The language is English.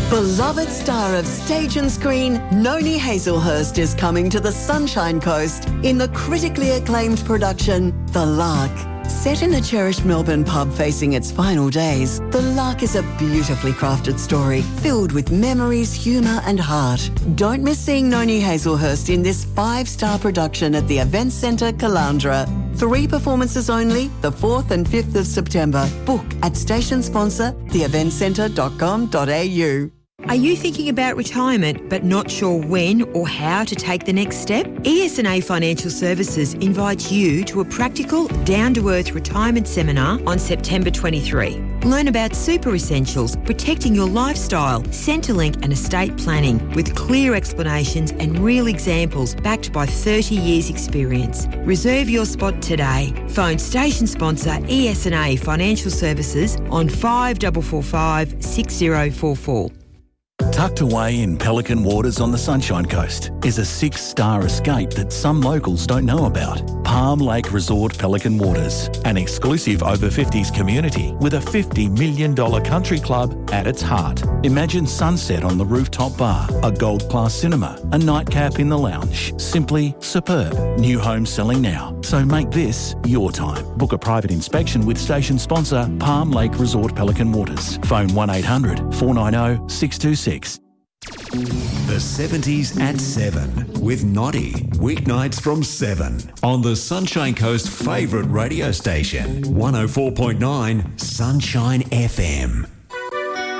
Beloved star of stage and screen, Noni Hazelhurst is coming to the Sunshine Coast in the critically acclaimed production, The Lark. Set in a cherished Melbourne pub facing its final days, The Lark is a beautifully crafted story filled with memories, humour and heart. Don't miss seeing Noni Hazelhurst in this 5-star production at the Events Centre, Caloundra. 3 performances only, the 4th and 5th of September. Book at station sponsor, theeventcentre.com.au. Are you thinking about retirement but not sure when or how to take the next step? ES&A Financial Services invites you to a practical, down-to-earth retirement seminar on September 23. Learn about super essentials, protecting your lifestyle, Centrelink and estate planning with clear explanations and real examples backed by 30 years experience. Reserve your spot today. Phone station sponsor ES&A Financial Services on 5445 6044. Tucked away in Pelican Waters on the Sunshine Coast is a 6-star escape that some locals don't know about. Palm Lake Resort Pelican Waters, an exclusive over-50s community with a $50 million country club at its heart. Imagine sunset on the rooftop bar, a gold-class cinema, a nightcap in the lounge. Simply superb. New homes selling now, so make this your time. Book a private inspection with station sponsor Palm Lake Resort Pelican Waters. Phone 1800 490 626. The 70s at 7 with Noddy. Weeknights from 7 on the Sunshine Coast favourite radio station, 104.9 Sunshine FM.